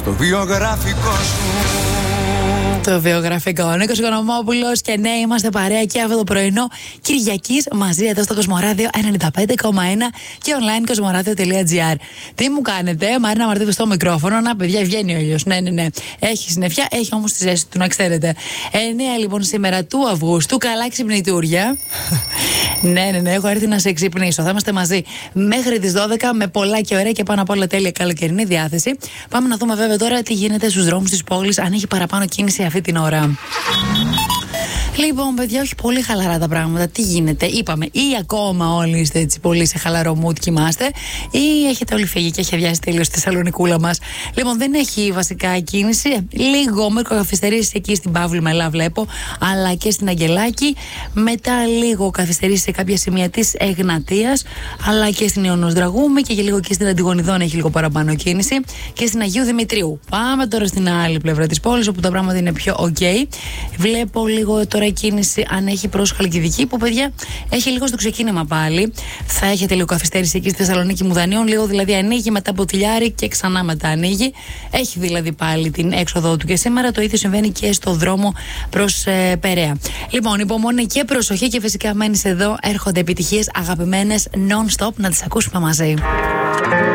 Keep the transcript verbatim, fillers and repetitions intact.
στο βιογραφικό σου. Το βιογραφικό. Ο Νίκος Οικονομόπουλος και ναι, είμαστε παρέα και αυτό το πρωινό Κυριακής μαζί εδώ στο Κοσμοράδιο ενενήντα πέντε κόμμα ένα και online κοσμοράδιο τελεία τζι άρ. Τι μου κάνετε, Μαρίνα Μαρτίδου στο μικρόφωνο. Να, παιδιά, βγαίνει ο ήλιος. Ναι, ναι, ναι. Έχει συννεφιά, έχει όμως τη ζέστη του, να ξέρετε. εννέα λοιπόν σήμερα του Αυγούστου. Καλά ξυπνητούρια. Ναι, ναι, ναι. Έχω έρθει να σε ξυπνήσω. Θα είμαστε μαζί μέχρι τις δώδεκα με πολλά και ωραία και πάνω απ' όλα τέλεια καλοκαιρινή διάθεση. Πάμε να δούμε βέβαια τώρα τι γίνεται στους δρόμους της πόλης, αν έχει παραπάνω κίνηση αυτή την ώρα. Λοιπόν, παιδιά, όχι πολύ χαλαρά τα πράγματα. Τι γίνεται, είπαμε, ή ακόμα όλοι είστε έτσι πολύ σε χαλαρό mood κοιμάστε, ή έχετε όλοι φύγει και έχει αδειάσει τελείως τη Θεσσαλονικούλα μας. Λοιπόν, δεν έχει βασικά κίνηση. Λίγο με καθυστερήσεις εκεί στην Παύλη Μελά βλέπω, αλλά και στην Αγγελάκη. Μετά λίγο καθυστερήσεις σε κάποια σημεία της Εγνατίας, αλλά και στην Ιωνός Δραγούμη και, και λίγο και στην Αντιγονιδών έχει λίγο παραπάνω κίνηση. Και στην Αγίου Δημητρίου. Πάμε τώρα στην άλλη πλευρά της πόλης, όπου τα πράγματα είναι πιο ok. Βλέπω λίγο τώρα κίνηση αν έχει προς Χαλκιδική, που παιδιά έχει λίγο στο ξεκίνημα πάλι. Θα έχετε λίγο καθυστέρηση εκεί στη Θεσσαλονίκη Μουδανίων, λίγο δηλαδή ανοίγει, μετά Ποτηλιάρη και ξανά μετά ανοίγει. Έχει δηλαδή πάλι την έξοδο του και σήμερα. Το ίδιο συμβαίνει και στο δρόμο προς ε, Περαία. Λοιπόν, υπομονή και προσοχή και φυσικά μένεις εδώ. Έρχονται επιτυχίες αγαπημένες non-stop, να τις ακούσουμε μαζί.